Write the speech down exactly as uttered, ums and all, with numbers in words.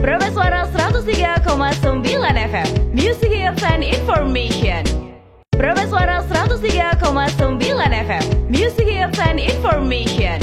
Suara seratus tiga koma sembilan F M Music Hits and Information. Suara seratus tiga koma sembilan F M Music Hits and Information.